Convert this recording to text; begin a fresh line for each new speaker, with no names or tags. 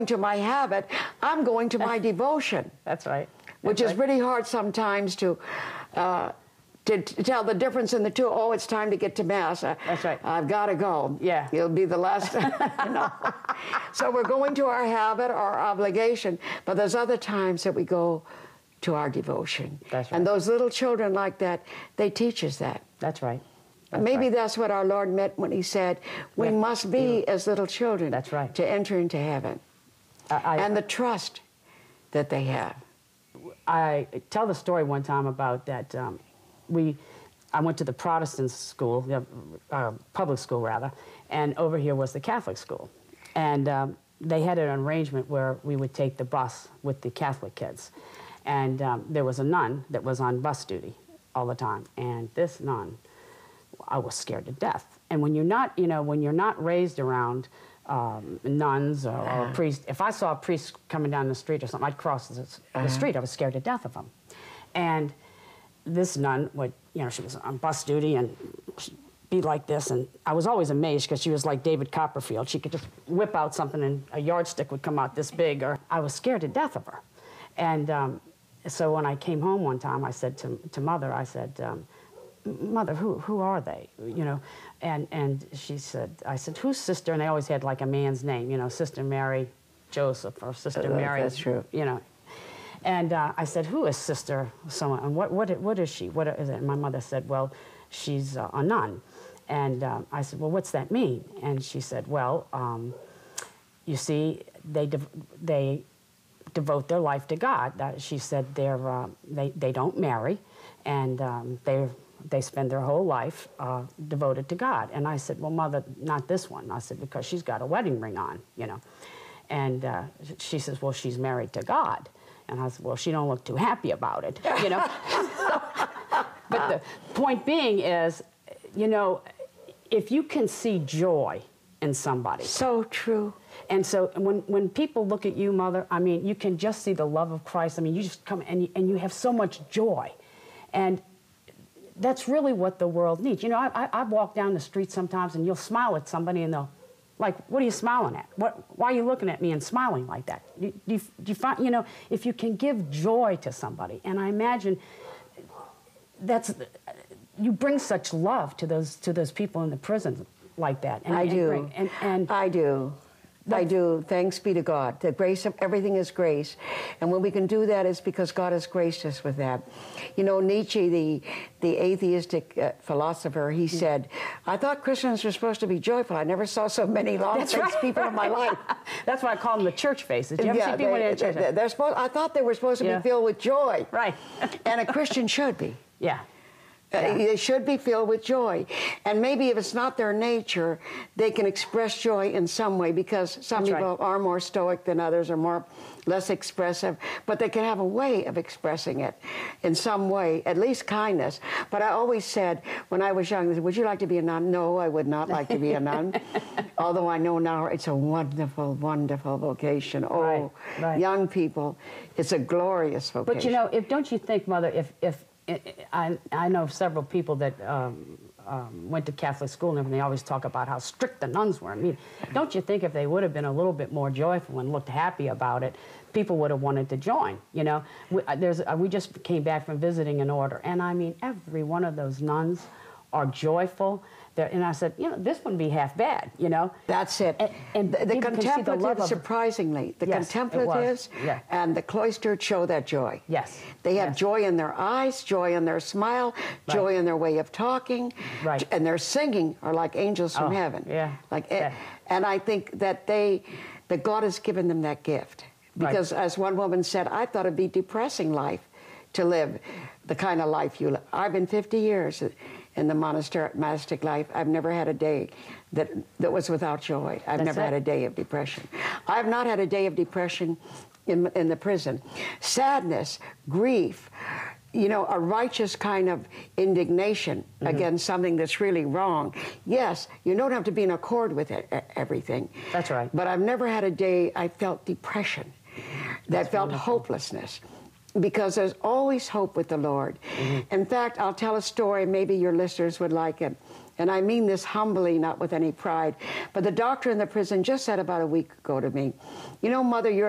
to my habit, I'm going to my devotion.
That's right.
Which is pretty hard sometimes to tell the difference in the two. Oh, it's time to get to Mass.
That's right.
I've got to go.
Yeah.
You'll be the last. No. So we're going to our habit, our obligation, but there's other times that we go to our devotion.
That's right.
And those little children like that, they teach us that.
That's right.
Maybe that's what our Lord meant when he said, we must be as little children.
That's right.
To enter into heaven. And the trust that they have.
I tell the story one time about that. I went to the Protestant school, public school rather, and over here was the Catholic school. And they had an arrangement where we would take the bus with the Catholic kids. And there was a nun that was on bus duty all the time. And this nun, I was scared to death. And when you're not, when you're not raised around nuns or priests, if I saw a priest coming down the street or something, I'd cross the street. I was scared to death of him. And this nun would, she was on bus duty and she'd be like this, and I was always amazed because she was like David Copperfield. She could just whip out something and a yardstick would come out this big, or I was scared to death of her. And so when I came home one time, I said to Mother, I said, Mother, who are they? And she said, I said, who's sister? And they always had like a man's name, Sister Mary Joseph or Sister Mary.
That's true.
And I said, who is Sister someone? And what is she? What is it? And my mother said, well, she's a nun. And I said, well, what's that mean? And she said, well, you see, they devote their life to God. She said they don't marry, and they spend their whole life devoted to God. And I said, well, Mother, not this one. I said, because she's got a wedding ring on, And she says, well, she's married to God. And I said, well, she don't look too happy about it, But the point being is, if you can see joy in somebody.
So true.
And so when people look at you, Mother, I mean, you can just see the love of Christ. I mean, you just come and you have so much joy. And that's really what the world needs. I walk down the street sometimes and you'll smile at somebody and they'll, like, what are you smiling at? Why are you looking at me and smiling like that? Do you find, if you can give joy to somebody, and I imagine you bring such love to those people in the prison like that. And,
I do. I do. I do. Thanks be to God. The grace of everything is grace. And when we can do that, it's because God has graced us with that. Nietzsche, the atheistic philosopher, he said, I thought Christians were supposed to be joyful. I never saw so many long-faced people in my life.
That's why I call them the church faces. Do you ever see people in church?
I thought they were supposed to be filled with joy.
Right.
And a Christian should be.
Yeah.
They should be filled with joy. And maybe if it's not their nature, they can express joy in some way, because some people are more stoic than others, or less expressive, but they can have a way of expressing it in some way, at least kindness. But I always said, when I was young, they said, would you like to be a nun? No, I would not like to be a nun. Although I know now it's a wonderful, wonderful vocation. Oh, young people, it's a glorious vocation.
But don't you think, Mother, if I know several people that went to Catholic school and everything. They always talk about how strict the nuns were. I mean, don't you think if they would have been a little bit more joyful and looked happy about it, people would have wanted to join? We just came back from visiting an order, and I mean, every one of those nuns are joyful. And I said, this wouldn't be half bad,
That's it.
And
the contemplatives, surprisingly, the contemplatives and the cloistered show that joy.
Yes.
They have joy in their eyes, joy in their smile, joy in their way of talking, and their singing are like angels from heaven.
Yeah.
And I think that God has given them that gift. Because as one woman said, I thought it'd be depressing life to live the kind of life you live. I've been 50 years in the monastic life. I've never had a day that was without joy. I've never had a day of depression. I've not had a day of depression in the prison. Sadness, grief, a righteous kind of indignation against something that's really wrong. Yes, you don't have to be in accord with everything.
That's right.
But I've never had a day I felt depression, that felt hopelessness. Because there's always hope with the Lord. In fact, I'll tell a story, maybe your listeners would like it. and I mean this humbly, not with any pride, but the doctor in the prison just said about a week ago to me, you know, Mother, you're